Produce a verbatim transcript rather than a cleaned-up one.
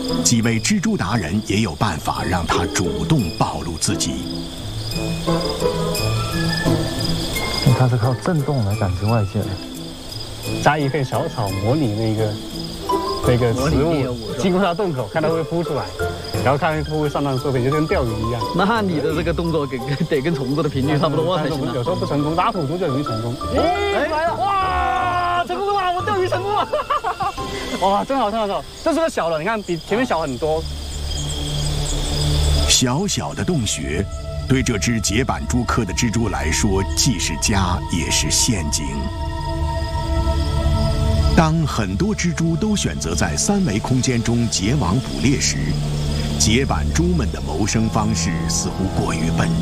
几位蜘蛛达人也有办法让它主动暴露自己。 它是靠震动来感知外界的。 摘一片小草，模拟那个那个植物经过它洞口，看它会孵出来，然后看会不会上当受骗，就跟钓鱼一样。 那你的这个动作跟得跟虫子的频率差不多才行啊。 有时候不成功，拉土猪就容易成功。哎，来了！哇，成功了！我钓鱼成功了！哇，真好，真好，真好！这是个小的，你看比前面小很多。 小小的洞穴，对这只节板蛛科的蜘蛛来说，既是家也是陷阱。当很多蜘蛛都选择在三维空间中结网捕猎时，节板蛛们的谋生方式似乎过于笨